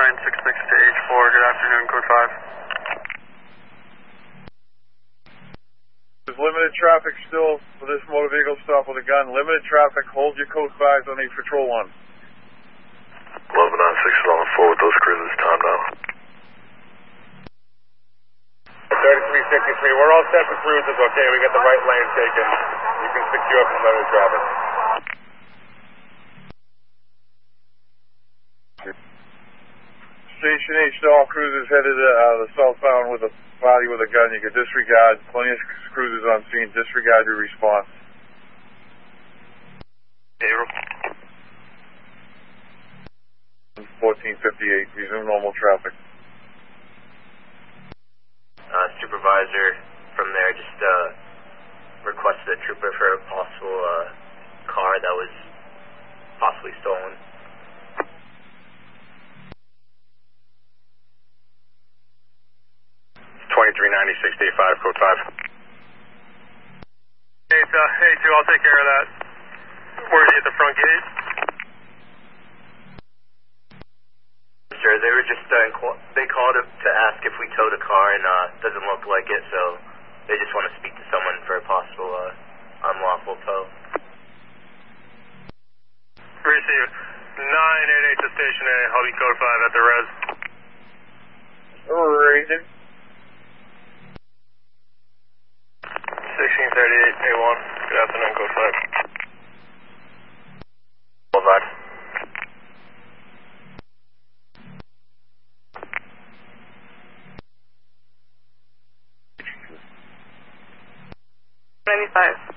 3966 to H4, good afternoon, code 5. There's limited traffic still for this motor vehicle stop with a gun. Limited traffic, hold your code 5s on each patrol one. 1196 on 4 with those cruisers, time now. 3363, we're all set for cruises, okay? We got the right lane taken. You can secure from limited traffic. Station H to all cruisers headed the southbound with a body with a gun. You can disregard. Plenty of cruisers on scene. Disregard your response. 1458. Resume normal traffic. Supervisor from there just requested a trooper for a possible car that was possibly stolen. It's 2396 code 5. Hey, 2, I'll take care of that. Where are you at the front gate? Sure, they were just they called to ask if we towed a car, and doesn't look like it, so they just want to speak to someone for a possible unlawful tow. Receive 988 to Station A, I'll be code 5 at the res. Rated. 1638 A1, good afternoon, code 5. Hold on. 95.